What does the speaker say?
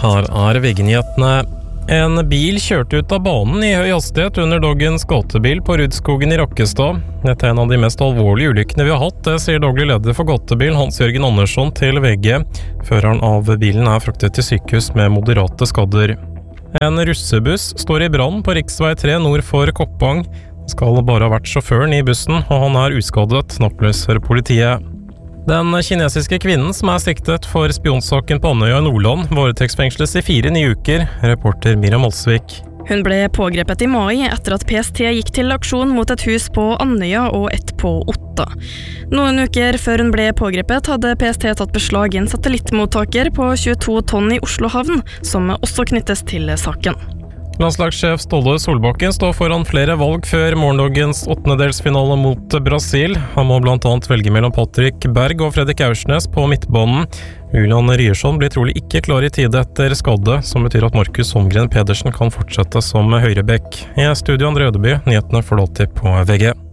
Her VG-nyhetene. En bil kjørte ut av banen i høy hastighet under dagens Gåtebil på Rudskogen i Rakkestad. Dette en av de mest alvorlige ulykkene vi har hatt, det sier daglig leder for Gåtebil, Hans-Jørgen Andersson, til VG. Føreren av bilen fraktet til sykehus med moderate skadder. En russebuss står i brann på riksvei 3 nord for Koppang. Det skal bare ha vært sjåføren i bussen, og han uskadet, opplyser politiet. Den kinesiske kvinnen som siktet for spionsaken på Andøya i Nordland, varetektsfengsles i 4 nye uker, reporter Miriam Alsvik. Hun ble pågrepet i mai etter at PST gikk til aksjon mot et hus på Andøya og et på Otta. Noen uker før hun ble pågrepet, hadde PST tatt beslag i en satellittmottaker på 22 tonn i Oslo havn, som også knyttes til saken. Landslagssjef Ståle Solbakken står foran flere valg før morgendagens 8-delsfinale mot Brasil. Han må blant annet velge mellom Patrick Berg og Fredrik Aursnes på midtbanen. Julian Ryerson blir trolig ikke klar i tide etter skade, som betyr at Markus Holmgren Pedersen kan fortsette som høyrebekk. I studio Andre Ødeby, nyhetene får du alltid på VG.